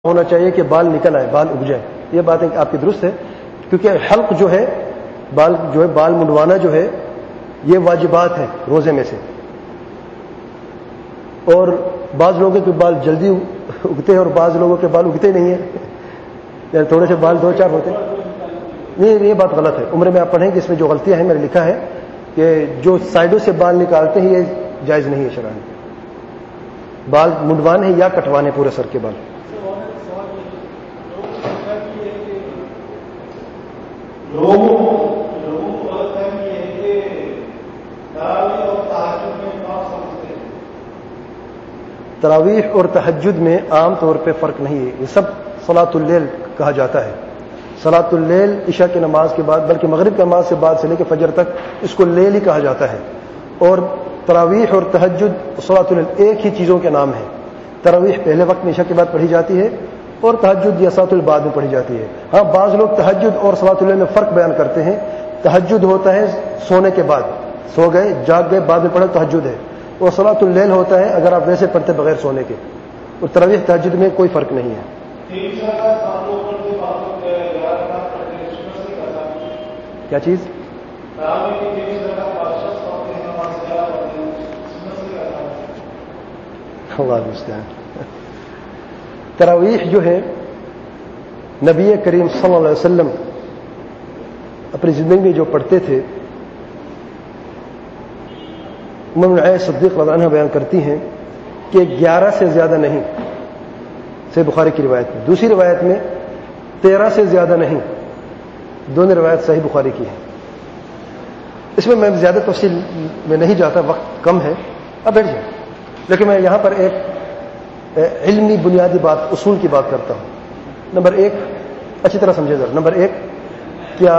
ہونا چاہیے کہ بال نکل آئے، بال اگ جائے. یہ بات آپ کی درست ہے، کیونکہ حلق جو ہے، بال منڈوانا جو ہے، یہ واجبات ہیں روزے میں سے. اور بعض لوگوں کے بال جلدی اگتے ہیں اور بعض لوگوں کے بال اگتے نہیں ہیں، یعنی تھوڑے سے بال 2-4 ہوتے ہیں. نہیں، یہ بات غلط ہے. عمر میں آپ پڑھیں کہ اس میں جو غلطیاں ہیں، میں نے لکھا ہے کہ جو سائڈوں سے بال نکالتے ہیں یہ جائز نہیں ہے شرعاً. بال منڈوانے ہیں یا کٹوانے پورے سر کے بال. تراویح اور تہجد میں عام طور پہ فرق نہیں ہے. یہ سب صلاۃ اللیل کہا جاتا ہے. صلاۃ اللیل عشاء کی نماز کے بعد، بلکہ مغرب کی نماز سے بعد سے لے کے فجر تک اس کو لیل ہی کہا جاتا ہے. اور تراویح اور تہجد صلاۃ اللیل ایک ہی چیزوں کے نام ہیں. تراویح پہلے وقت میں عشاء کے بعد پڑھی جاتی ہے اور تہجد یا صلاۃ اللیل بعد میں پڑھی جاتی ہے. ہاں، بعض لوگ تہجد اور صلاۃ اللیل میں فرق بیان کرتے ہیں. تہجد ہوتا ہے سونے کے بعد، سو گئے جاگ گئے بعد میں پڑھا تہجد ہے. اور صلاۃ اللیل ہوتا ہے اگر آپ ویسے پڑھتے بغیر سونے کے. اور تراویح تہجد میں کوئی فرق نہیں ہے. کیا چیز؟ تراویح جو ہے نبی کریم صلی اللہ علیہ وسلم اپنی زندگی میں جو پڑھتے تھے، ام عائشہ صدیق رضی اللہ عنہا بیان کرتی ہیں کہ 11 سے زیادہ نہیں، صحیح بخاری کی روایت میں. دوسری روایت میں 13 سے زیادہ نہیں. دونوں روایت صحیح بخاری کی ہے. اس میں زیادہ تفصیل میں نہیں جاتا، وقت کم ہے. اب بیٹھ جائیں. لیکن میں یہاں پر ایک علمی بنیادی بات، اصول کی بات کرتا ہوں. نمبر 1 اچھی طرح سمجھے ذرا. نمبر 1، کیا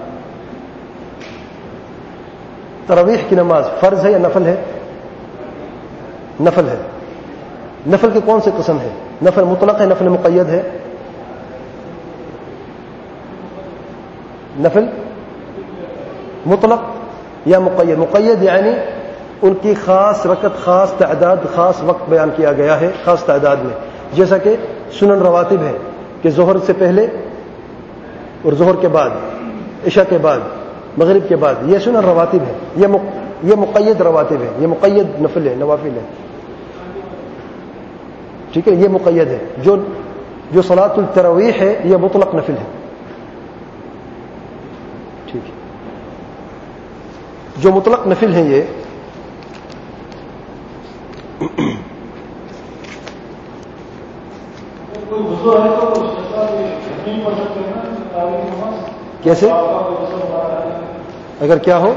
تراویح کی نماز فرض ہے یا نفل ہے؟ نفل ہے. نفل کی کون سی قسم ہے؟ نفل مطلق ہے، نفل مقید ہے؟ نفل مطلق یا مقید؟ مقید یعنی ان کی خاص رکعت، خاص تعداد، خاص وقت بیان کیا گیا ہے، خاص تعداد میں. جیسا کہ سنن رواتب ہے کہ ظہر سے پہلے اور ظہر کے بعد، عشاء کے بعد، مغرب کے بعد، یہ سنن رواتب ہے. یہ مقید رواتب ہے، یہ مقید نفل ہے، نوافل ہے. ٹھیک ہے، یہ مقید ہے. جو صلاۃ التراویح ہے یہ مطلق نفل ہے. ٹھیک ہے، جو مطلق نفل ہیں یہ کیسے؟ اگر کیا ہو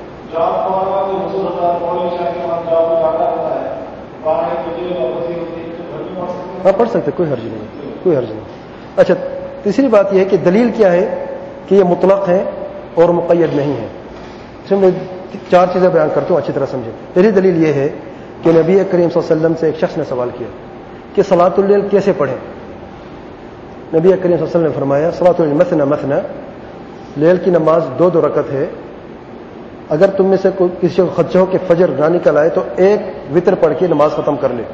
آپ پڑھ سکتے، کوئی حرج نہیں، کوئی حرج نہیں. اچھا، تیسری بات یہ ہے کہ دلیل کیا ہے کہ یہ مطلق ہے اور مقید نہیں ہے. اس میں 4 چیزیں بیان کرتا ہوں، اچھی طرح سمجھیں. پہلی دلیل یہ ہے کہ نبی کریم صلی اللہ علیہ وسلم سے ایک شخص نے سوال کیا کہ صلاۃ اللیل کیسے پڑھیں. نبی کریم صلی اللہ علیہ وسلم نے فرمایا صلاۃ اللیل مثنى مثنى، لیل کی نماز 2 رکعت ہے. اگر تم میں سے کوئی کسی کو خدشہ ہو کہ فجر نہ نکل آئے تو ایک وتر پڑھ کے نماز ختم کر لے.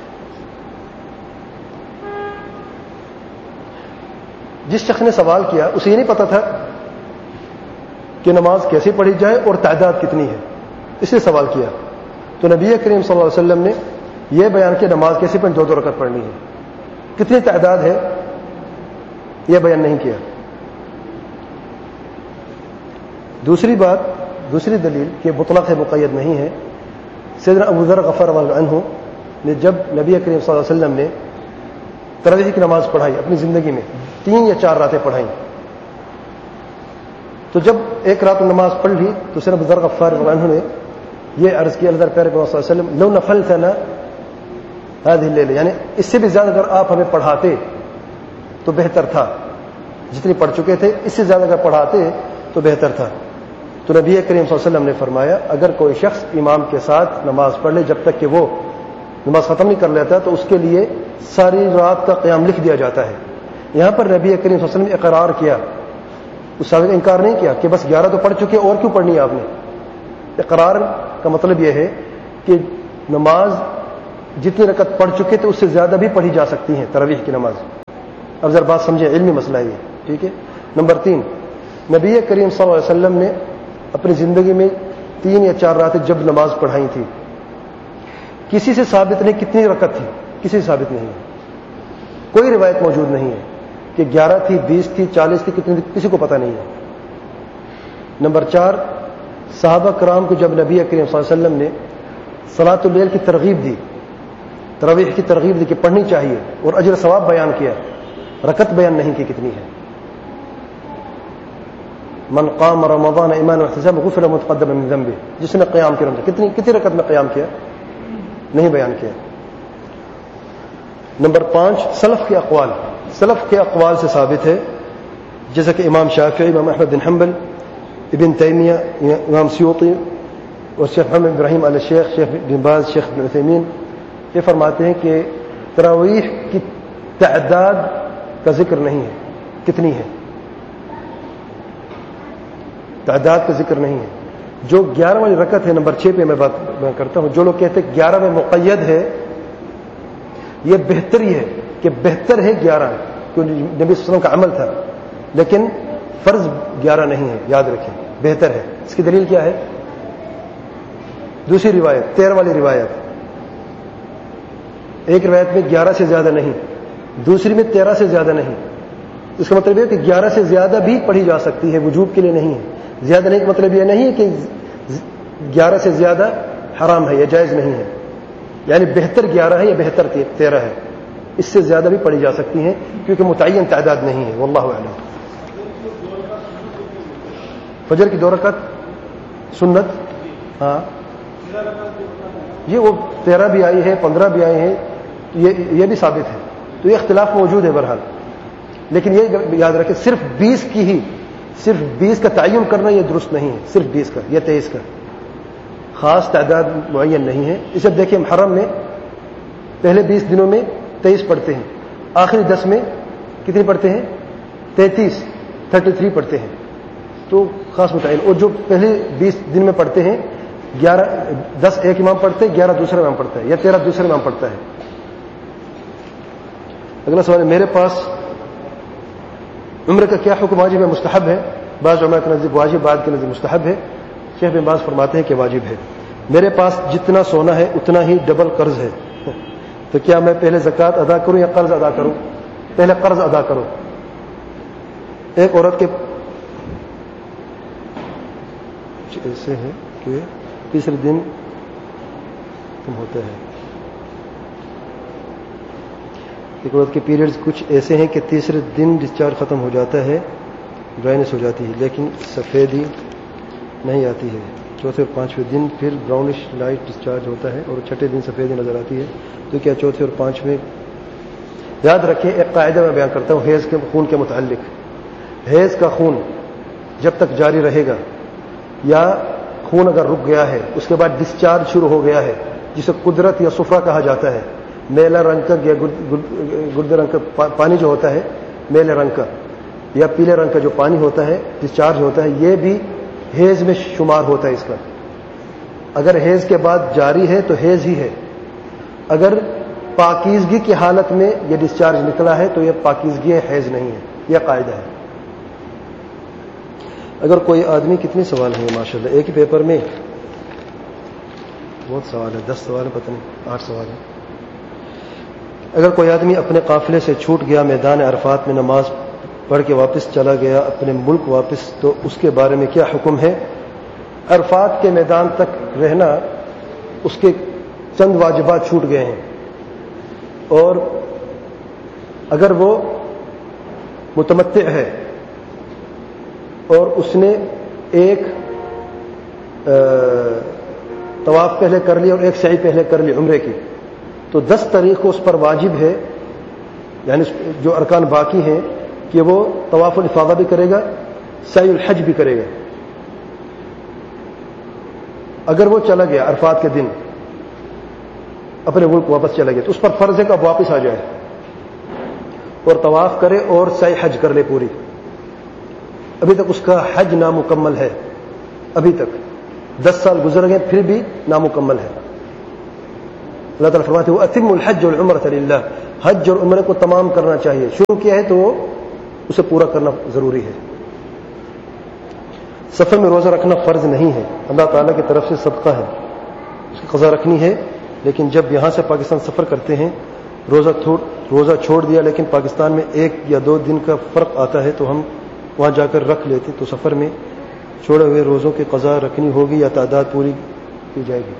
جس شخص نے سوال کیا اسے یہ نہیں پتا تھا کہ نماز کیسے پڑھی جائے اور تعداد کتنی ہے، اس نے سوال کیا. تو نبی کریم صلی اللہ علیہ وسلم نے یہ بیان کیا نماز کیسے پڑھ 2 رکعت پڑھنی ہے. کتنی تعداد ہے یہ بیان نہیں کیا. دوسری دلیل کہ مطلق ہے، مقید نہیں ہے. سیدنا ابو ذر غفار اللہ عنہ نے جب نبی کریم صلی اللہ علیہ وسلم نے تراویح کی نماز پڑھائی اپنی زندگی میں 3 یا 4 راتیں پڑھائیں، تو جب ایک رات نماز پڑھ لی تو سیدنا ابو ذر غفار اللہ عنہ نے یہ عرض کیا اللہ پیارے صلی اللہ علیہ وسلم لو نفلتنا هذه الليله، یعنی اس سے بھی زیادہ اگر آپ ہمیں پڑھاتے تو بہتر تھا. جتنی پڑھ چکے تھے اس سے زیادہ اگر پڑھاتے تو بہتر تھا. تو نبی کریم صلی اللہ علیہ وسلم نے فرمایا اگر کوئی شخص امام کے ساتھ نماز پڑھ لے جب تک کہ وہ نماز ختم نہیں کر لیتا تو اس کے لیے ساری رات کا قیام لکھ دیا جاتا ہے. یہاں پر نبی کریم صلی اللہ علیہ وسلم نے اقرار کیا، اس سے انکار نہیں کیا کہ بس 11 تو پڑھ چکے اور کیوں پڑھنی ہے آپ نے. اقرار کا مطلب یہ ہے کہ نماز جتنی رکعت پڑھ چکے تھے اس سے زیادہ بھی پڑھی جا سکتی ہیں تراویح کی نماز. اب ذرا بات سمجھیں، علمی مسئلہ ہے یہ. ٹھیک ہے. نمبر 3، نبی کریم صلی اللہ علیہ وسلم نے اپنی زندگی میں 3 یا 4 راتیں جب نماز پڑھائی تھی. کسی سے ثابت نہیں کتنی رکعت تھی، کسی سے ثابت نہیں ہے. کوئی روایت موجود نہیں ہے کہ 11 تھی، 20 تھی، 40 تھی، کتنی تھی، کسی کو پتہ نہیں ہے. نمبر 4، صحابہ کرام کو جب نبی کریم صلی اللہ علیہ وسلم نے صلاۃ اللیل کی ترغیب دی، تراویح کی ترغیب دی کہ پڑھنی چاہیے اور اجر ثواب بیان کیا، رکعت بیان نہیں کی کتنی ہے. من قام رمضان ایمانا واحتسابا غفر له ما تقدم من ذنبه، جس نے قیام کیا کتنی رکعت میں قیام کیا، نہیں بیان کیا. نمبر 5، سلف کے اقوال سے ثابت ہے، جیسا کہ امام شافعی، امام احمد بن حنبل، ابن تیمیہ، امام سیوطی اور شیخ محمد ابراہیم آل شیخ، شیخ بن باز، شیخ ابن عثیمین یہ فرماتے ہیں کہ تراویح کی تعداد کا ذکر نہیں ہے، کتنی ہے تعداد کا ذکر نہیں ہے. جو 11 والی رکعت ہے، نمبر 6 پہ میں بات کرتا ہوں، جو لوگ کہتے ہیں 11 میں مقید ہے، یہ بہتر ہی ہے کہ بہتر ہے 11، کیونکہ نبی صلی اللہ علیہ وسلم کا عمل تھا، لیکن فرض 11 نہیں ہے، یاد رکھیں، بہتر ہے. اس کی دلیل کیا ہے؟ دوسری روایت 13 والی روایت، ایک روایت میں 11 سے زیادہ نہیں، دوسری میں 13 سے زیادہ نہیں. اس کا مطلب یہ کہ 11 سے زیادہ بھی پڑھی جا سکتی ہے، وجوب کے لیے نہیں ہے. زیادہ نہیں کا مطلب یہ نہیں ہے کہ 11 سے زیادہ حرام ہے یا جائز نہیں ہے، یعنی بہتر 11 ہے یا بہتر 13 ہے، اس سے زیادہ بھی پڑھی جا سکتی ہیں کیونکہ متعین تعداد نہیں ہے. واللہ اعلم. فجر کی 2 رکعت سنت، ہاں یہ وہ 13 بھی آئی ہے، 15 بھی آئے ہیں، یہ بھی ثابت ہے. تو یہ اختلاف موجود ہے بہرحال، لیکن یہ یاد رکھیں صرف 20 کا تعین کرنا یہ درست نہیں ہے. صرف 20 کا یا 23 کا خاص تعداد معین نہیں ہے. اسے دیکھیں محرم میں پہلے 20 دنوں میں 23 پڑھتے ہیں، آخری 10 میں کتنی پڑھتے ہیں؟ 33 پڑھتے ہیں. تو خاص متعین. اور جو پہلے 20 دن میں پڑھتے ہیں 10 ایک امام پڑھتے ہیں، 11 دوسرا امام پڑھتا ہے، یا 13 دوسرا امام پڑھتا ہے. اگلا سوال ہے، میرے پاس عمرہ کا کیا حکم؟ واجب ہے مستحب ہے؟ بعض علماء کے نزدیک واجب، بعض کے نزدیک مستحب ہے. شیخ بن باز فرماتے ہیں کہ واجب ہے. میرے پاس جتنا سونا ہے اتنا ہی ڈبل قرض ہے، تو کیا میں پہلے زکوٰۃ ادا کروں یا قرض ادا کروں؟ پہلے قرض ادا کرو. ایک عورت کے ایسے ہے کہ تیسرے دن ہوتا ہے، ایک عورت کے پیریڈز کچھ ایسے ہیں کہ تیسرے دن ڈسچارج ختم ہو جاتا ہے، ڈرائنس ہو جاتی ہے، لیکن سفیدی نہیں آتی ہے. چوتھے اور 5ویں دن پھر براؤنش لائٹ ڈسچارج ہوتا ہے اور 6ٹھے دن سفیدی نظر آتی ہے. تو کیا چوتھے اور 5ویں؟ یاد رکھیں ایک قاعدہ میں بیان کرتا ہوں حیض کے خون کے متعلق. حیض کا خون جب تک جاری رہے گا یا خون اگر رک گیا ہے اس کے بعد ڈسچارج شروع ہو گیا ہے، جسے قدرت یا صفرا کہا جاتا ہے، میلا رنگ کا یا گردے رنگ کا پانی جو ہوتا ہے، میلے رنگ کا یا پیلے رنگ کا جو پانی ہوتا ہے ڈسچارج ہوتا ہے، یہ بھی حیض میں شمار ہوتا ہے. اس کا اگر حیض کے بعد جاری ہے تو حیض ہی ہے. اگر پاکیزگی کی حالت میں یہ ڈسچارج نکلا ہے تو یہ پاکیزگی ہے، حیض نہیں ہے. یہ قاعدہ ہے. اگر کوئی آدمی، کتنے سوال ہیں ماشاءاللہ ایک ہی پیپر میں؟ بہت سوال ہے، 10 سوال ہے، پتہ نہیں 8 سوال ہے. اگر کوئی آدمی اپنے قافلے سے چھوٹ گیا، میدان عرفات میں نماز پڑھ کے واپس چلا گیا اپنے ملک واپس، تو اس کے بارے میں کیا حکم ہے؟ عرفات کے میدان تک رہنا، اس کے چند واجبات چھوٹ گئے ہیں، اور اگر وہ متمتع ہے اور اس نے ایک طواف پہلے کر لی اور ایک سعی پہلے کر لی عمرے کی، تو 10 تاریخ کو اس پر واجب ہے، یعنی جو ارکان باقی ہیں، کہ وہ طواف الافاضہ بھی کرے گا، سعی الحج بھی کرے گا. اگر وہ چلا گیا عرفات کے دن اپنے ملک واپس چلا گیا تو اس پر فرض ہے کہ اب واپس آ جائے اور طواف کرے اور سعی حج کر لے پوری. ابھی تک اس کا حج نامکمل ہے، ابھی تک 10 سال گزر گئے پھر بھی نامکمل ہے. اللہ تعالیٰ فرماتے ہیں وَأَتِمُّ الْحَجَّ وَالْعُمْرَةَ لِلَّهِ، حج اور عمرے کو تمام کرنا چاہیے. شروع کیا ہے تو اسے پورا کرنا ضروری ہے. سفر میں روزہ رکھنا فرض نہیں ہے، اللہ تعالیٰ کی طرف سے صدقہ ہے، اس کی قضا رکھنی ہے. لیکن جب یہاں سے پاکستان سفر کرتے ہیں، روزہ چھوڑ دیا لیکن پاکستان میں 1 یا 2 دن کا فرق آتا ہے تو ہم وہاں جا کر رکھ لیتے، تو سفر میں چھوڑے ہوئے روزوں کی قضا رکھنی ہوگی یا تعداد پوری کی جائے گی.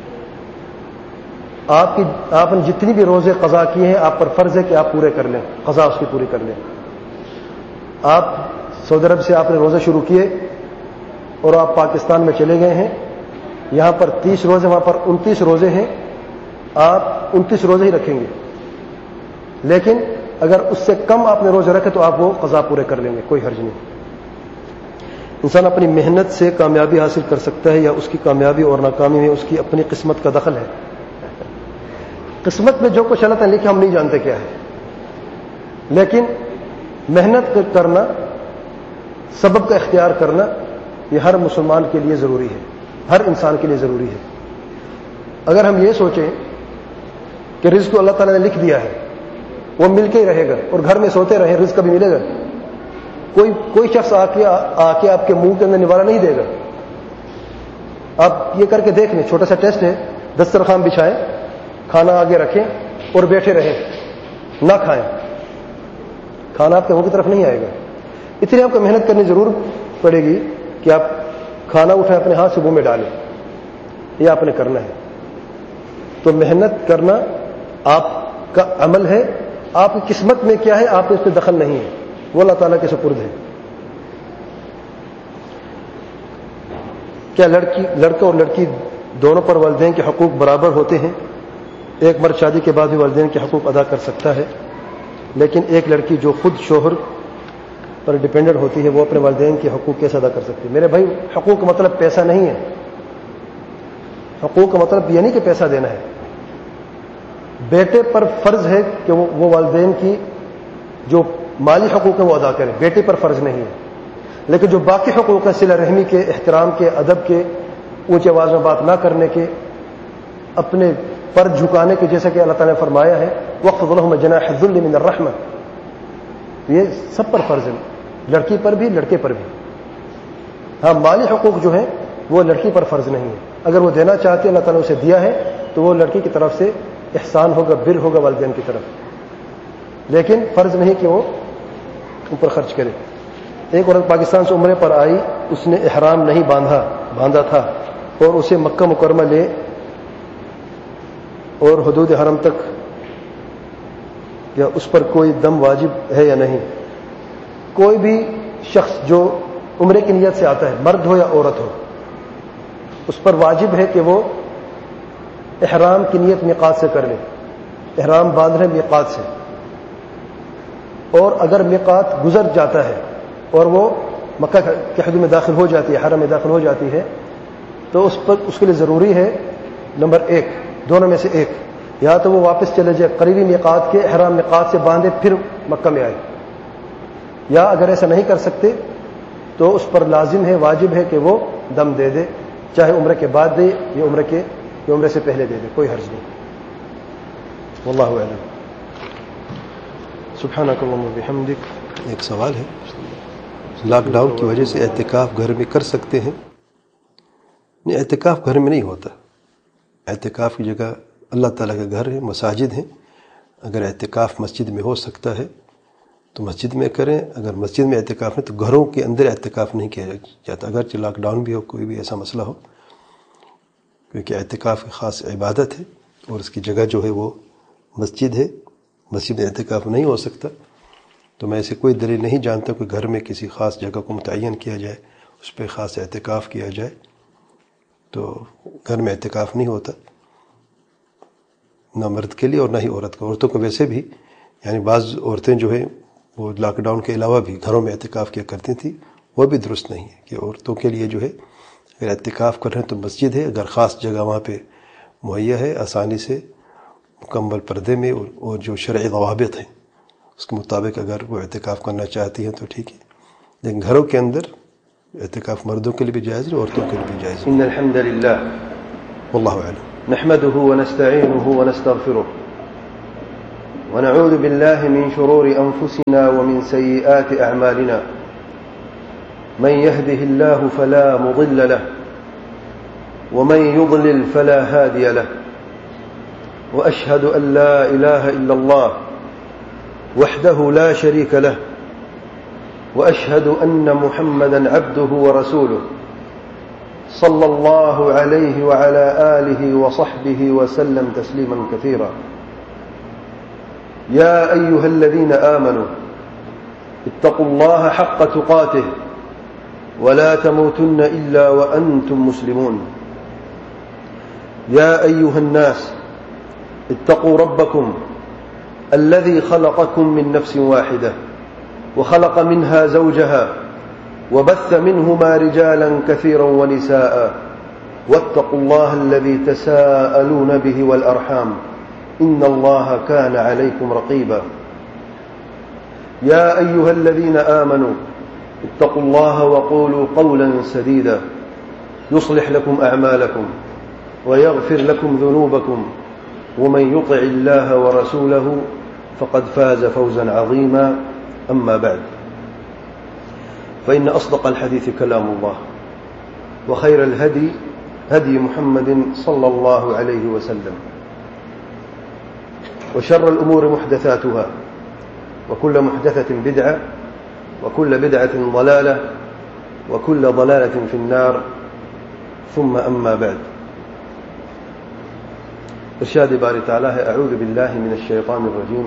آپ نے جتنی بھی روزے قضا کیے ہیں آپ پر فرض ہے کہ آپ پورے کر لیں، قضا اس کی پوری کر لیں. آپ سعودی عرب سے آپ نے روزے شروع کیے اور آپ پاکستان میں چلے گئے ہیں، یہاں پر 30 روزے، وہاں پر 29 روزے ہیں، آپ 29 روزے ہی رکھیں گے. لیکن اگر اس سے کم آپ نے روزے رکھے تو آپ وہ قضا پورے کر لیں گے، کوئی حرج نہیں. انسان اپنی محنت سے کامیابی حاصل کر سکتا ہے یا اس کی کامیابی اور ناکامی میں اس کی اپنی قسمت کا دخل ہے. قسمت میں جو کچھ اللہ تعالیٰ نے لکھا ہم نہیں جانتے کیا ہے، لیکن محنت کرنا، سبب کا اختیار کرنا، یہ ہر مسلمان کے لیے ضروری ہے، ہر انسان کے لیے ضروری ہے. اگر ہم یہ سوچیں کہ رزق کو اللہ تعالیٰ نے لکھ دیا ہے، وہ مل کے ہی رہے گا اور گھر میں سوتے رہے رزق کبھی ملے گا؟ کوئی شخص آ کے آپ کے منہ کے اندر نوالہ نہیں دے گا. آپ یہ کر کے دیکھ لیں، چھوٹا سا ٹیسٹ ہے، دسترخوان بچھائیں، کھانا آگے رکھیں اور بیٹھے رہیں، نہ کھائیں، کھانا آپ کے منہ کی طرف نہیں آئے گا. اتنی آپ کو محنت کرنی ضرور پڑے گی کہ آپ کھانا اٹھائیں، اپنے ہاتھ سے منہ میں ڈالیں، یہ آپ نے کرنا ہے. تو محنت کرنا آپ کا عمل ہے، آپ کی قسمت میں کیا ہے آپ اس پہ دخل نہیں ہے، وہ اللہ تعالیٰ کے سپرد ہے. کیا لڑکا اور لڑکی دونوں پر والدین کے حقوق برابر ہوتے ہیں؟ ایک مرد شادی کے بعد بھی والدین کے حقوق ادا کر سکتا ہے، لیکن ایک لڑکی جو خود شوہر پر ڈیپینڈنٹ ہوتی ہے وہ اپنے والدین کے حقوق کیسے ادا کر سکتی ہے؟ میرے بھائی، حقوق کا مطلب پیسہ نہیں ہے. حقوق کا مطلب یہ نہیں کہ پیسہ دینا ہے. بیٹے پر فرض ہے کہ وہ والدین کی جو مالی حقوق ہیں وہ ادا کرے، بیٹے پر فرض نہیں ہے. لیکن جو باقی حقوق ہیں، صلہ رحمی کے، احترام کے، ادب کے، اونچی آواز میں بات نہ کرنے کے، اپنے پر جھکانے کے، جیسا کہ اللہ تعالیٰ نے فرمایا ہے وَاخْفِضْ لَهُمَ جَنَاحَ الذُّلِّ مِنَ الرَّحْمَةِ، یہ سب پر فرض ہے، لڑکی پر بھی لڑکے پر بھی. ہاں، مالی حقوق جو ہیں وہ لڑکی پر فرض نہیں ہے. اگر وہ دینا چاہتے اللہ تعالیٰ نے اسے دیا ہے تو وہ لڑکی کی طرف سے احسان ہوگا، بر ہوگا والدین کی طرف، لیکن فرض نہیں کہ وہ اوپر خرچ کرے. ایک عورت پاکستان سے عمرے پر آئی، اس نے احرام نہیں باندھا تھا اور اسے مکہ مکرمہ لے اور حدود حرم تک، یا اس پر کوئی دم واجب ہے یا نہیں؟ کوئی بھی شخص جو عمرے کی نیت سے آتا ہے، مرد ہو یا عورت ہو، اس پر واجب ہے کہ وہ احرام کی نیت میقات سے کر لے. احرام باندھ رہے میقات سے، اور اگر میقات گزر جاتا ہے اور وہ مکہ کے حدود میں داخل ہو جاتی ہے، حرم میں داخل ہو جاتی ہے، تو اس کے لیے ضروری ہے نمبر 1، دونوں میں سے ایک، یا تو وہ واپس چلے جائے قریبی میقات کے، احرام میقات سے باندھے پھر مکہ میں آئے، یا اگر ایسا نہیں کر سکتے تو اس پر لازم ہے، واجب ہے کہ وہ دم دے دے، چاہے عمرے کے بعد دے یا عمرے سے پہلے دے دے، کوئی حرج نہیں. واللہ اعلم. سبحانک اللہم وبحمدک. ایک سوال ہے، لاک ڈاؤن کی وجہ سے اعتکاف گھر میں کر سکتے ہیں؟ نہیں، اعتکاف گھر میں نہیں ہوتا. اعتکاف کی جگہ اللہ تعالیٰ کا گھر ہے، مساجد ہیں. اگر اعتکاف مسجد میں ہو سکتا ہے تو مسجد میں کریں، اگر مسجد میں اعتکاف نہیں تو گھروں کے اندر اعتکاف نہیں کیا جاتا، اگرچہ لاک ڈاؤن بھی ہو، کوئی بھی ایسا مسئلہ ہو، کیونکہ اعتکاف کی خاص عبادت ہے اور اس کی جگہ جو ہے وہ مسجد ہے. مسجد میں اعتکاف نہیں ہو سکتا تو میں ایسے کوئی دلیل نہیں جانتا کہ گھر میں کسی خاص جگہ کو متعین کیا جائے، اس پہ خاص اعتکاف کیا جائے. تو گھر میں اعتکاف نہیں ہوتا، نہ مرد کے لیے اور نہ ہی عورت کو. عورتوں کو ویسے بھی، یعنی بعض عورتیں جو ہیں وہ لاک ڈاؤن کے علاوہ بھی گھروں میں اعتکاف کیا کرتی تھیں، وہ بھی درست نہیں ہے کہ عورتوں کے لیے جو ہے اگر اعتکاف کر رہے ہیں تو مسجد ہے، اگر خاص جگہ وہاں پہ مہیا ہے آسانی سے مکمل پردے میں اور جو شرعی ضوابط ہیں اس کے مطابق اگر وہ اعتکاف کرنا چاہتی ہیں تو ٹھیک ہے. لیکن گھروں کے اندر اعتکاف مردوں کے لیے بھی جائز ہے، عورتوں کے لیے بھی جائز ہے. ان الحمد للہ واللہ اعلم. نحمده ونستعينه ونستغفره ونعوذ بالله من شرور أنفسنا ومن سيئات أعمالنا من يهده الله فلا مضل له ومن يضلل فلا هادي له وأشهد أن لا إله إلا الله وحده لا شريك له وأشهد أن محمدا عبده ورسوله صلى الله عليه وعلى آله وصحبه وسلم تسليما كثيرا يا أيها الذين آمنوا اتقوا الله حق تقاته ولا تموتن إلا وأنتم مسلمون يا أيها الناس اتقوا ربكم الذي خلقكم من نفس واحدة وخلق منها زوجها وبث منهما رجالا كثيرا ونساء واتقوا الله الذي تساءلون به والأرحام إن الله كان عليكم رقيبا يا أيها الذين آمنوا اتقوا الله وقولوا قولا سديدا يصلح لكم أعمالكم ويغفر لكم ذنوبكم ومن يطع الله ورسوله فقد فاز فوزا عظيما أما بعد فإن أصدق الحديث كلام الله وخير الهدي هدي محمد صلى الله عليه وسلم وشر الأمور محدثاتها وكل محدثة بدعة وكل بدعة ضلالة وكل ضلالة في النار ثم أما بعد ارشاد باری تعالی ہے اعوذ باللہ من الشیطان الرجیم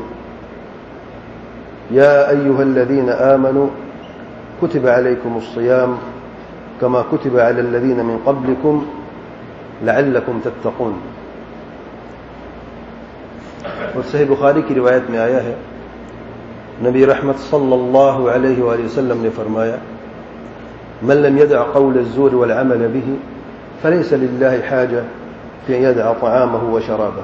یا ایہا الذین آمنوا كتب عليكم الصيام كما كتب على الذين من قبلكم لعلكم تتقون. اور صحیح بخاری کی روایت میں آیا ہے نبی رحمت صلی اللہ علیہ وآلہ وسلم نے فرمایا من لم يدع قول الزور والعمل به فليس لله حاجة في أن يدع طعامه وشرابه.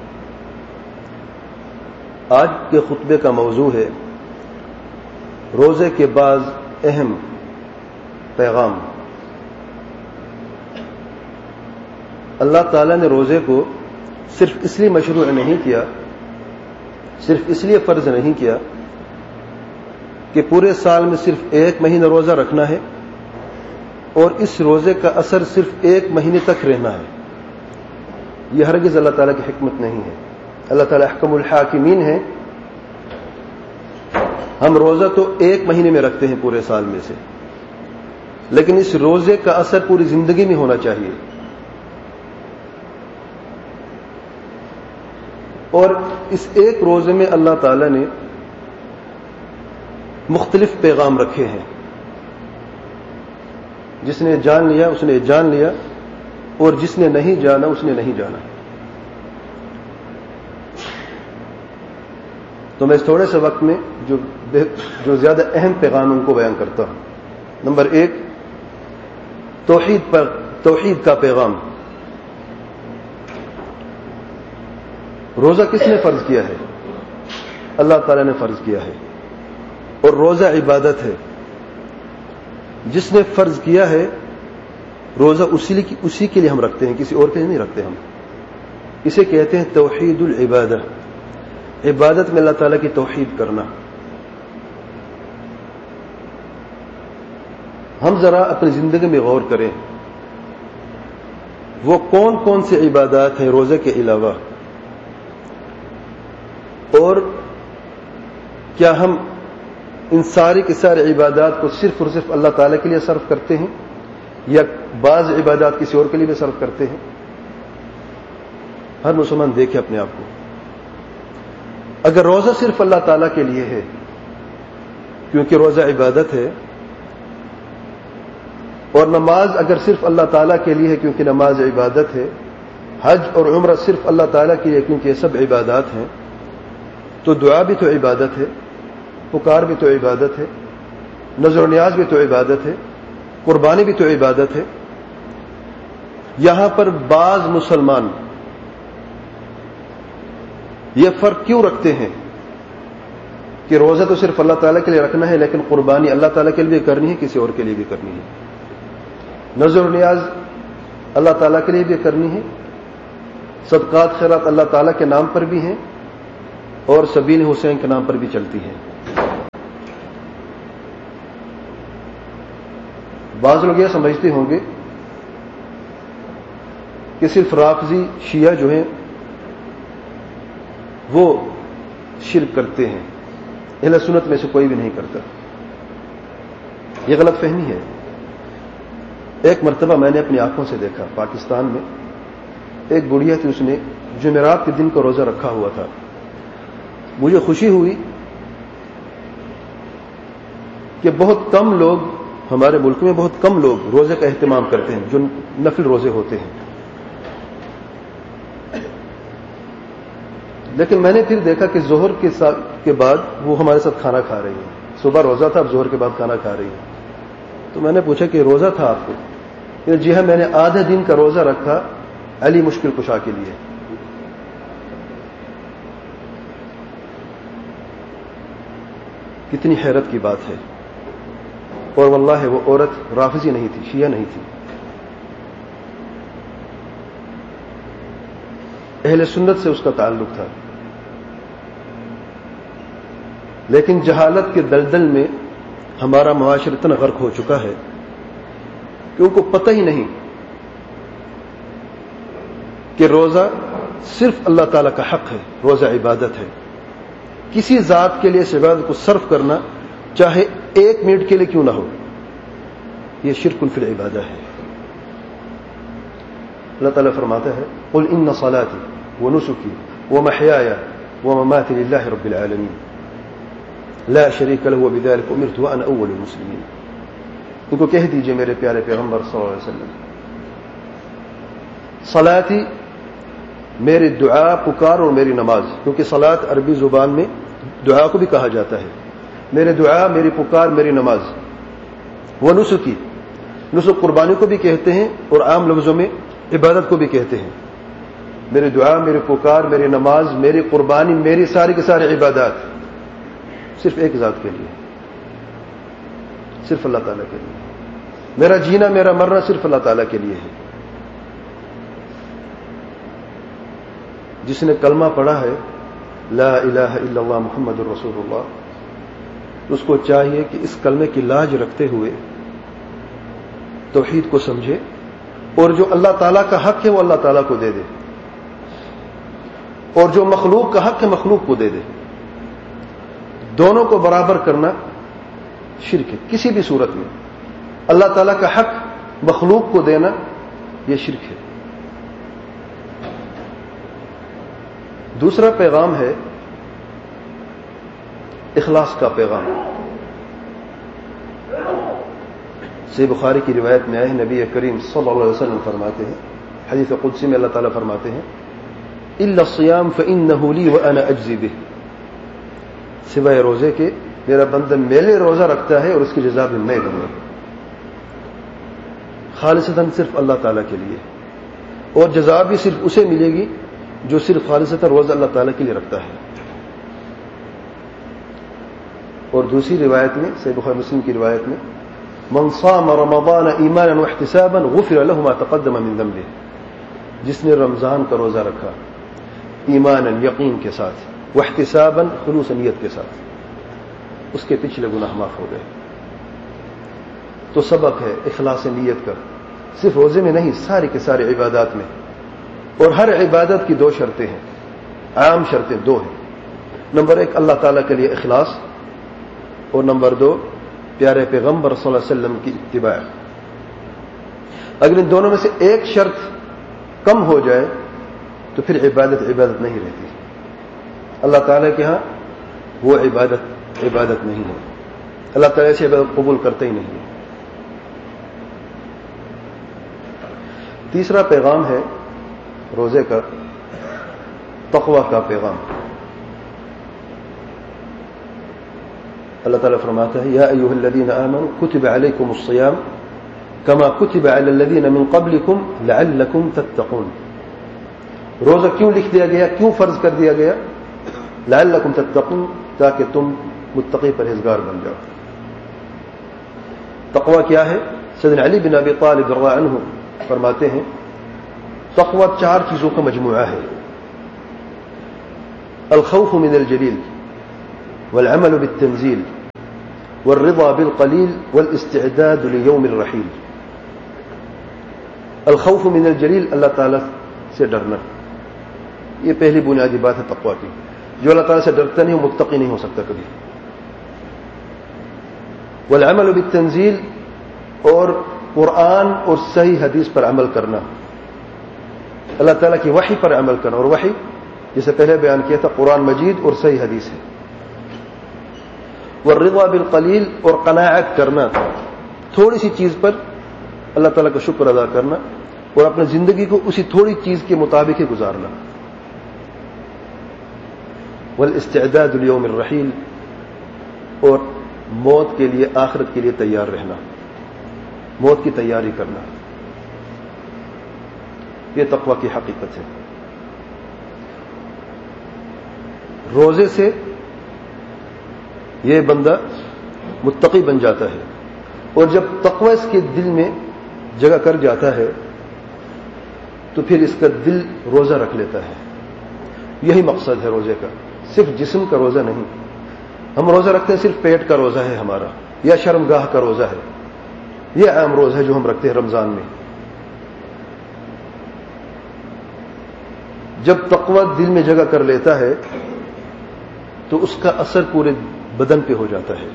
آج کے خطبے کا موضوع ہے روزے کے بعض اہم پیغام. اللہ تعالیٰ نے روزے کو صرف اس لیے مشروع نہیں کیا، صرف اس لیے فرض نہیں کیا کہ پورے سال میں صرف ایک مہینہ روزہ رکھنا ہے اور اس روزے کا اثر صرف ایک مہینے تک رہنا ہے. یہ ہرگز اللہ تعالیٰ کی حکمت نہیں ہے. اللہ تعالیٰ احکم الحاکمین ہے. ہم روزہ تو ایک مہینے میں رکھتے ہیں پورے سال میں سے، لیکن اس روزے کا اثر پوری زندگی میں ہونا چاہیے. اور اس ایک روزے میں اللہ تعالیٰ نے مختلف پیغام رکھے ہیں. جس نے جان لیا اس نے جان لیا، اور جس نے نہیں جانا اس نے نہیں جانا. تو میں اس تھوڑے سے وقت میں جو زیادہ اہم پیغام ان کو بیان کرتا ہوں. نمبر ایک، توحید کا پیغام. روزہ کس نے فرض کیا ہے؟ اللہ تعالیٰ نے فرض کیا ہے، اور روزہ عبادت ہے. جس نے فرض کیا ہے روزہ اسی کے لیے ہم رکھتے ہیں، کسی اور کے لیے نہیں رکھتے. ہم اسے کہتے ہیں توحید العبادہ. عبادت میں اللہ تعالیٰ کی توحید کرنا. ہم ذرا اپنی زندگی میں غور کریں، وہ کون کون سی عبادات ہیں روزے کے علاوہ، اور کیا ہم ان ساری کی ساری عبادات کو صرف اور صرف اللہ تعالیٰ کے لیے صرف کرتے ہیں، یا بعض عبادات کسی اور کے لیے بھی صرف کرتے ہیں؟ ہر مسلمان دیکھے اپنے آپ کو. اگر روزہ صرف اللہ تعالیٰ کے لیے ہے، کیونکہ روزہ عبادت ہے، اور نماز اگر صرف اللہ تعالیٰ کے لیے ہے کیونکہ نماز عبادت ہے، حج اور عمرہ صرف اللہ تعالیٰ کے لیے کیونکہ یہ سب عبادات ہیں، تو دعا بھی تو عبادت ہے، پکار بھی تو عبادت ہے، نذر و نیاز بھی تو عبادت ہے، قربانی بھی تو عبادت ہے. یہاں پر بعض مسلمان یہ فرق کیوں رکھتے ہیں کہ روزہ تو صرف اللہ تعالیٰ کے لیے رکھنا ہے لیکن قربانی اللہ تعالیٰ کے لیے بھی کرنی ہے، کسی اور کے لیے بھی کرنی ہے، نذر و نیاز اللہ تعالیٰ کے لیے بھی کرنی ہے صدقات خیرات اللہ تعالیٰ کے نام پر بھی ہیں اور سبیل حسین کے نام پر بھی چلتی ہیں. بعض لوگ یہ سمجھتے ہوں گے کہ صرف رافضی شیعہ جو ہیں وہ شرک کرتے ہیں، اہل سنت میں سے کوئی بھی نہیں کرتا. یہ غلط فہمی ہے. ایک مرتبہ میں نے اپنی آنکھوں سے دیکھا، پاکستان میں ایک بڑھیا تھی، اس نے جمعرات کے دن کا روزہ رکھا ہوا تھا. مجھے خوشی ہوئی کہ بہت کم لوگ، ہمارے ملک میں بہت کم لوگ روزے کا اہتمام کرتے ہیں جو نفل روزے ہوتے ہیں. لیکن میں نے پھر دیکھا کہ ظہر کے بعد وہ ہمارے ساتھ کھانا کھا رہی ہیں. صبح روزہ تھا، اب ظہر کے بعد کھانا کھا رہی ہیں. تو میں نے پوچھا کہ روزہ تھا آپ کو؟ جی ہاں، میں نے آدھا دن کا روزہ رکھا علی مشکل کشا کے لیے. کتنی حیرت کی بات ہے. اور واللہ وہ عورت رافضی نہیں تھی، شیعہ نہیں تھی، اہل سنت سے اس کا تعلق تھا. لیکن جہالت کے دلدل میں ہمارا معاشرہ اتنا غرق ہو چکا ہے کہ ان کو پتہ ہی نہیں کہ روزہ صرف اللہ تعالیٰ کا حق ہے، روزہ عبادت ہے. کسی ذات کے لیے اس عبادت کو صرف کرنا چاہے 1 منٹ کے لیے کیوں نہ ہو، یہ شرک فی العبادہ ہے. اللہ تعالیٰ فرماتا ہے قل ان صلاتی ونسکی ومحیای ومماتی للہ رب العالمین لا شریک لہ وبذلک امرت وانا اول المسلمین. ان کو کہہ دیجئے میرے پیارے پیغمبر صلی اللہ علیہ وسلم، صلاتی میری دعا، پکار اور میری نماز، کیونکہ صلاۃ عربی زبان میں دعا کو بھی کہا جاتا ہے. میرے دعا، میری پکار، میری نماز. وہ نسکی، نسک قربانی کو بھی کہتے ہیں اور عام لفظوں میں عبادت کو بھی کہتے ہیں. میری دعا، میری پکار، میری نماز، میری قربانی، میری ساری کی ساری عبادات صرف ایک ذات کے لیے، صرف اللہ تعالیٰ کے لیے. میرا جینا، میرا مرنا صرف اللہ تعالیٰ کے لیے ہے. جس نے کلمہ پڑھا ہے لا الہ الا اللہ محمد الرسول اللہ، اس کو چاہیے کہ اس کلمے کی لاج رکھتے ہوئے توحید کو سمجھے اور جو اللہ تعالیٰ کا حق ہے وہ اللہ تعالیٰ کو دے دے، اور جو مخلوق کا حق ہے مخلوق کو دے دے. دونوں کو برابر کرنا شرک ہے کسی بھی صورت میں. اللہ تعالیٰ کا حق مخلوق کو دینا یہ شرک ہے. دوسرا پیغام ہے اخلاص کا پیغام. صحیح بخاری کی روایت میں آئے ہیں، نبی کریم صلی اللہ علیہ وسلم فرماتے ہیں، حدیث قدسی میں اللہ تعالیٰ فرماتے ہیں الا الصیام فانه لی وانا اجزی بہ، سوائے روزے کے میرا بندہ میرے روزہ رکھتا ہے اور اس کی جزا بھی میں دوں گا. خالصتاً صرف اللہ تعالیٰ کے لیے، اور جزا بھی صرف اسے ملے گی جو صرف خالصتاً روزہ اللہ تعالیٰ کے لیے رکھتا ہے. اور دوسری روایت میں، صحیح بخاری مسلم کی روایت میں، من صام رمضان ایمانا واحتسابا غفر له ما تقدم من ذنبه، جس نے رمضان کا روزہ رکھا ایمانا یقین کے ساتھ، واحتسابا خلوص نیت کے ساتھ، اس کے پچھلے گناہ معاف ہو گئے. تو سبق ہے اخلاص نیت کا، صرف روزے میں نہیں، ساری کے سارے عبادات میں. اور ہر عبادت کی 2 شرطیں ہیں، عام شرطیں 2 ہیں. نمبر 1 اللہ تعالیٰ کے لیے اخلاص، اور نمبر 2 پیارے پیغمبر صلی اللہ علیہ وسلم کی اتباع. اگر ان دونوں میں سے ایک شرط کم ہو جائے تو پھر عبادت نہیں رہتی. اللہ تعالیٰ کے ہاں وہ عبادت نہیں ہے. اللہ تعالیٰ سے عبادت قبول کرتے ہی نہیں ہے. تیسرا پیغام ہے روزے کا تقوی کا پیغام. اللہ تعالیٰ فرماتا ہے یا ایھا الذین آمنوا کتب علیکم الصیام کما کتب علی الذین من قبلکم لعلکم تتقون. روزہ کیوں لکھ دیا گیا، کیوں فرض کر دیا گیا؟ لعلکم تتقون، تاکہ تم متقی پرہیزگار بن جاؤ. تقوی کیا ہے؟ سیدنا علی بن ابی طالب رضی اللہ عنہ فرماتے ہیں تقوی 4 چیزوں کا مجموعہ ہے. الخوف من الجلیل والعمل بالتنزیل والرضا بالقلیل والاستعداد لیوم الرحیل. الخوف من الجلیل، اللہ تعالیٰ سے ڈرنا، یہ پہلی بنیادی بات ہے تقوی کی. جو اللہ تعالیٰ سے ڈرتا نہیں وہ متقی نہیں ہو سکتا کبھی. والعمل بالتنزیل، اور قرآن اور صحیح حدیث پر عمل کرنا، اللہ تعالیٰ کی وحی پر عمل کرنا. اور وحی جسے پہلے بیان کیا تھا قرآن مجید اور صحیح حدیث ہے. والرضا بالقلیل، اور قناعت کرنا، تھوڑی سی چیز پر اللہ تعالیٰ کا شکر ادا کرنا اور اپنی زندگی کو اسی تھوڑی چیز کے مطابق ہی گزارنا. والاستعداد لیوم الرحیل، اور موت کے لیے، آخرت کے لیے تیار رہنا، موت کی تیاری کرنا. یہ تقوی کی حقیقت ہے. روزے سے یہ بندہ متقی بن جاتا ہے، اور جب تقوی اس کے دل میں جگہ کر جاتا ہے تو پھر اس کا دل روزہ رکھ لیتا ہے. یہی مقصد ہے روزے کا، صرف جسم کا روزہ نہیں. ہم روزہ رکھتے ہیں صرف پیٹ کا روزہ ہے ہمارا، یا شرمگاہ کا روزہ ہے. یہ عام روزہ ہے جو ہم رکھتے ہیں رمضان میں. جب تقوی دل میں جگہ کر لیتا ہے تو اس کا اثر پورے بدن پہ ہو جاتا ہے.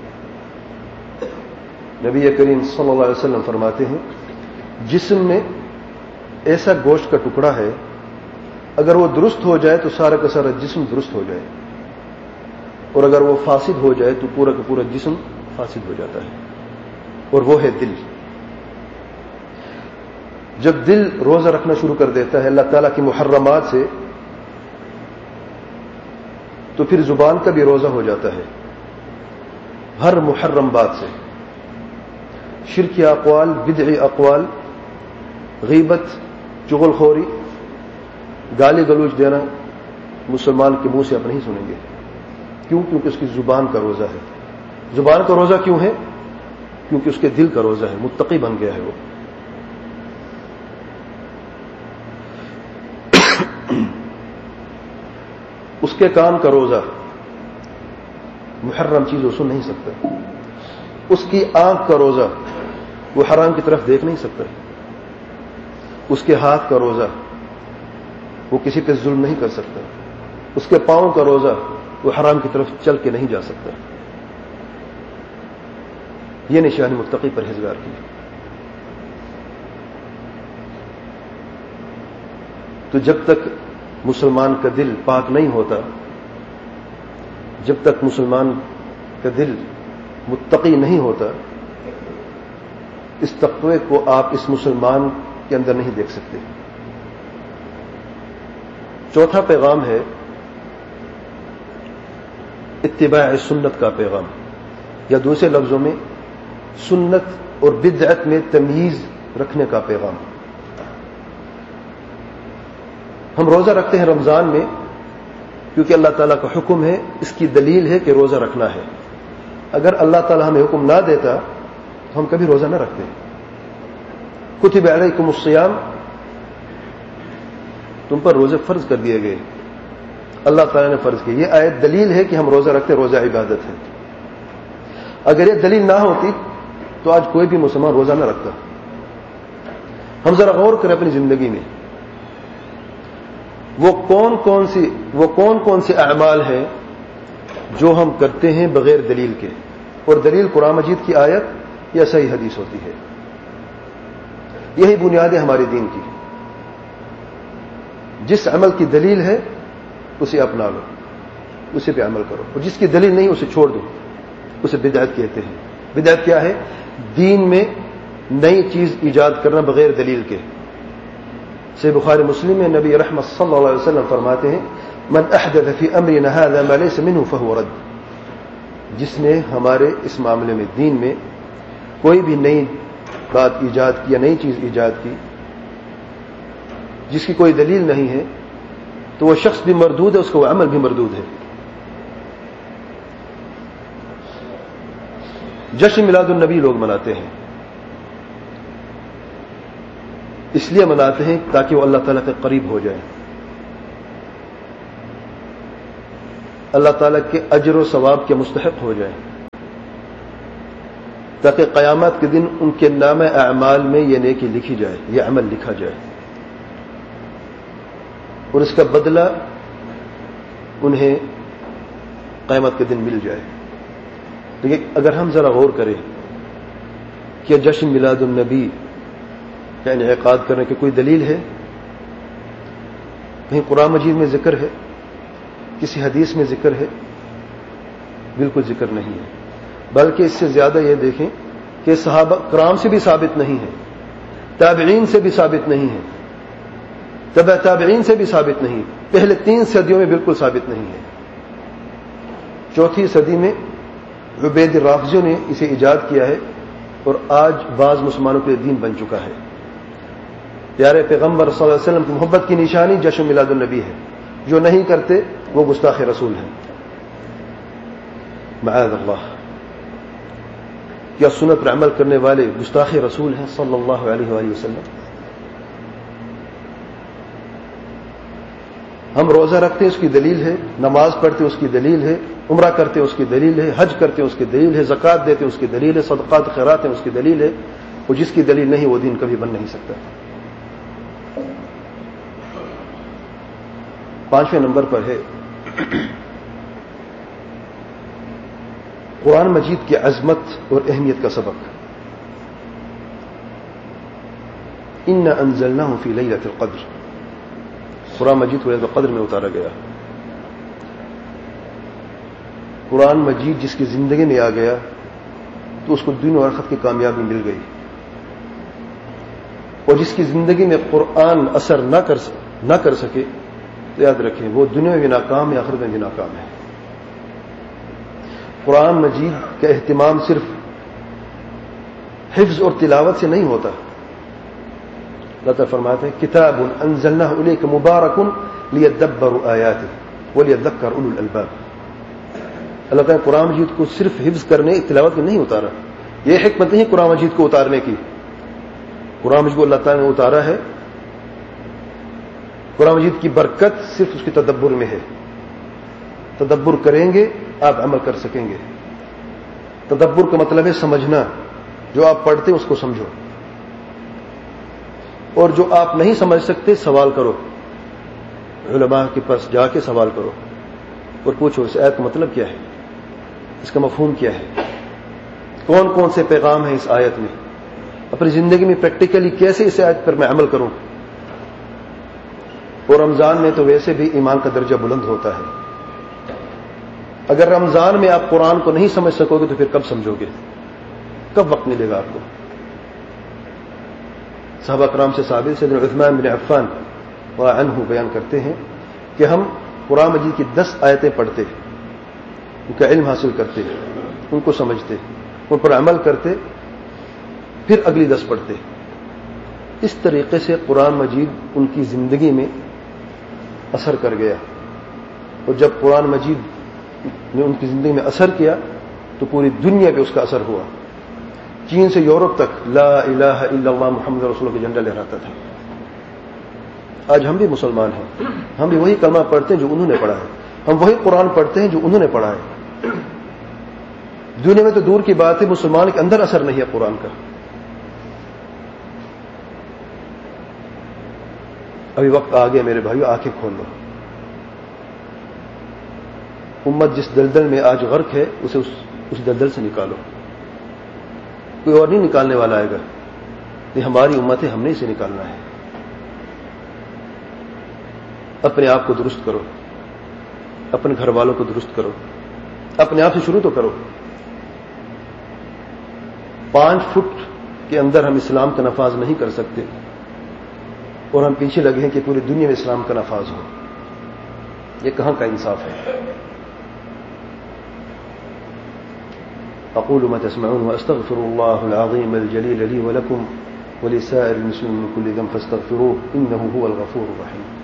نبی کریم صلی اللہ علیہ وسلم فرماتے ہیں جسم میں ایسا گوشت کا ٹکڑا ہے، اگر وہ درست ہو جائے تو سارا کا سارا جسم درست ہو جائے، اور اگر وہ فاسد ہو جائے تو پورا کا پورا جسم فاسد ہو جاتا ہے. اور وہ ہے دل. جب دل روزہ رکھنا شروع کر دیتا ہے اللہ تعالیٰ کی محرمات سے، تو پھر زبان کا بھی روزہ ہو جاتا ہے ہر محرم بات سے. شرکی اقوال، بدعی اقوال، غیبت، چغل خوری، گالی گلوچ دینا مسلمان کے منہ سے آپ نہیں سنیں گے. کیوں؟ کیونکہ اس کی زبان کا روزہ ہے. زبان کا روزہ کیوں ہے؟ کیونکہ اس کے دل کا روزہ ہے، متقی بن گیا ہے وہ. اس کے کان کا روزہ، محرم چیز وہ سن نہیں سکتا. اس کی آنکھ کا روزہ، وہ حرام کی طرف دیکھ نہیں سکتا. اس کے ہاتھ کا روزہ، وہ کسی پہ ظلم نہیں کر سکتا. اس کے پاؤں کا روزہ، وہ حرام کی طرف چل کے نہیں جا سکتا. یہ نشانی متقی پرہیزگار کی. تو جب تک مسلمان کا دل پاک نہیں ہوتا، جب تک مسلمان کا دل متقی نہیں ہوتا، اس تقوی کو آپ اس مسلمان کے اندر نہیں دیکھ سکتے. چوتھا پیغام ہے اتباع سنت کا پیغام، یا دوسرے لفظوں میں سنت اور بدعت میں تمیز رکھنے کا پیغام. ہم روزہ رکھتے ہیں رمضان میں کیونکہ اللہ تعالیٰ کا حکم ہے، اس کی دلیل ہے کہ روزہ رکھنا ہے. اگر اللہ تعالیٰ ہمیں حکم نہ دیتا تو ہم کبھی روزہ نہ رکھتے. کتب علیکم الصیام، تم پر روزے فرض کر دیے گئے، اللہ تعالیٰ نے فرض کیا. یہ آیت دلیل ہے کہ ہم روزہ رکھتے، روزہ عبادت ہے. اگر یہ دلیل نہ ہوتی تو آج کوئی بھی مسلمان روزہ نہ رکھتا. ہم ذرا غور کریں اپنی زندگی میں، وہ کون کون سے اعمال ہیں جو ہم کرتے ہیں بغیر دلیل کے، اور دلیل قرآن مجید کی آیت یا صحیح حدیث ہوتی ہے. یہی بنیاد ہے ہمارے دین کی. جس عمل کی دلیل ہے اسے اپنا لو، اسے پہ عمل کرو، اور جس کی دلیل نہیں اسے چھوڑ دو. اسے بدعت کہتے ہیں. بدعت کیا ہے؟ دین میں نئی چیز ایجاد کرنا بغیر دلیل کے. صحیح بخاری مسلم میں نبی رحمت صلی اللہ علیہ وسلم فرماتے ہیں من احدث فی امرنا هذا ما ليس منه فهو رد. جس نے ہمارے اس معاملے میں، دین میں کوئی بھی نئی بات ایجاد کی یا نئی چیز ایجاد کی جس کی کوئی دلیل نہیں ہے تو وہ شخص بھی مردود ہے، اس کا وہ عمل بھی مردود ہے. جشن میلاد النبی لوگ مناتے ہیں. اس لیے مناتے ہیں تاکہ وہ اللہ تعالیٰ کے قریب ہو جائیں، اللہ تعالیٰ کے اجر و ثواب کے مستحق ہو جائیں، تاکہ قیامت کے دن ان کے نام اعمال میں یہ نیکی لکھی جائے، یہ عمل لکھا جائے، اور اس کا بدلہ انہیں قیامت کے دن مل جائے۔ لیکن اگر ہم ذرا غور کریں کہ جشن میلاد النبی کا انعقاد کرنے کی کوئی دلیل ہے؟ کہیں قرآن مجید میں ذکر ہے؟ کسی حدیث میں ذکر ہے؟ بالکل ذکر نہیں ہے، بلکہ اس سے زیادہ یہ دیکھیں کہ صحابہ کرام سے بھی ثابت نہیں ہے، تابعین سے بھی ثابت نہیں ہے، تبع تابعین سے بھی ثابت نہیں، پہلے 3 صدیوں میں بالکل ثابت نہیں ہے۔ 4تھی صدی میں عبید الرافضیوں نے اسے ایجاد کیا ہے، اور آج بعض مسلمانوں کے دین بن چکا ہے۔ پیارے پیغمبر صلی اللہ علیہ وسلم کی محبت کی نشانی جشن میلاد النبی ہے، جو نہیں کرتے وہ گستاخ رسول ہیں، معاذ اللہ۔ کیا سنت پر عمل کرنے والے گستاخ رسول ہیں صلی اللہ علیہ وآلہ وسلم؟ ہم روزہ رکھتے ہیں، اس کی دلیل ہے، نماز پڑھتے ہیں، اس کی دلیل ہے، عمرہ کرتے ہیں، اس کی دلیل ہے، حج کرتے ہیں، اس کی دلیل ہے، زکوٰۃ دیتے ہیں، اس کی دلیل ہے، صدقات خیرات ہیں، اس کی دلیل ہے، اور جس کی دلیل نہیں وہ دین کبھی بن نہیں سکتا۔ 5ویں نمبر پر ہے قرآن مجید کی عظمت اور اہمیت کا سبق۔ انا انزلناہ فی لیلۃ القدر، قرآن مجید کو لیلۃ القدر میں اتارا گیا۔ قرآن مجید جس کی زندگی میں آ گیا تو اس کو دین و آخرت کی کامیابی مل گئی، اور جس کی زندگی میں قرآن اثر نہ کر سکے تو یاد رکھیں وہ دنیا میں بھی ناکام ہے، آخرت میں بھی ناکام ہے۔ قرآن مجید کا اہتمام صرف حفظ اور تلاوت سے نہیں ہوتا۔ اللہ تعالیٰ فرماتے ہیں کتاب انزلناہ الیک مبارک لیدبروا آیاتہ ولیذکر اولو الالباب۔ اللہ تعالیٰ نے قرآن مجید کو صرف حفظ کرنے تلاوت میں نہیں اتارا، یہ حکمت نہیں قرآن مجید کو اتارنے کی۔ قرآن مجید کو اللہ تعالیٰ نے اتارا ہے، قرآن مجید کی برکت صرف اس کے تدبر میں ہے۔ تدبر کریں گے آپ عمل کر سکیں گے۔ تدبر کا مطلب ہے سمجھنا، جو آپ پڑھتے ہیں اس کو سمجھو، اور جو آپ نہیں سمجھ سکتے سوال کرو، علماء کے پاس جا کے سوال کرو اور پوچھو اس آیت کا مطلب کیا ہے، اس کا مفہوم کیا ہے، کون کون سے پیغام ہیں اس آیت میں، اپنی زندگی میں پریکٹیکلی کیسے اس آیت پر میں عمل کروں۔ اور رمضان میں تو ویسے بھی ایمان کا درجہ بلند ہوتا ہے۔ اگر رمضان میں آپ قرآن کو نہیں سمجھ سکو گے تو پھر کب سمجھو گے، کب وقت ملے گا آپ کو؟ صحابہ کرام سے ثابت سیدنا عثمان بن عفان رضی اللہ عنہ بیان کرتے ہیں کہ ہم قرآن مجید کی 10 آیتیں پڑھتے، ان کا علم حاصل کرتے، ان کو سمجھتے، ان پر عمل کرتے، پھر اگلی 10 پڑھتے۔ اس طریقے سے قرآن مجید ان کی زندگی میں اثر کر گیا، اور جب قرآن مجید نے ان کی زندگی میں اثر کیا تو پوری دنیا پہ اس کا اثر ہوا۔ چین سے یورپ تک لا الہ الا اللہ محمد رسول اللہ کا جھنڈا لہراتا تھا۔ آج ہم بھی مسلمان ہیں، ہم بھی وہی کلمہ پڑھتے ہیں جو انہوں نے پڑھا ہے، ہم وہی قرآن پڑھتے ہیں جو انہوں نے پڑھا ہے۔ دنیا میں تو دور کی بات ہے، مسلمان کے اندر اثر نہیں ہے قرآن کا۔ ابھی وقت آ گیا میرے بھائیو، آنکھیں کھول لو۔ امت جس دلدل میں آج غرق ہے اسے اس دلدل سے نکالو، کوئی اور نہیں نکالنے والا آئے گا، یہ ہماری امت ہے، ہم نے اسے نکالنا ہے۔ اپنے آپ کو درست کرو، اپنے گھر والوں کو درست کرو، اپنے آپ سے شروع تو کرو۔ 5 فٹ کے اندر ہم اسلام کا نفاذ نہیں کر سکتے، اور ہم پیچھے لگے ہیں کہ پوری دنیا میں اسلام کا نفاذ ہو، یہ کہاں کا انصاف ہے؟ أقول ما تسمعون وأستغفر الله العظيم الجليل لي ولكم ولسائر المسلمين من كل ذنب فاستغفروه إنه هو الغفور الرحيم.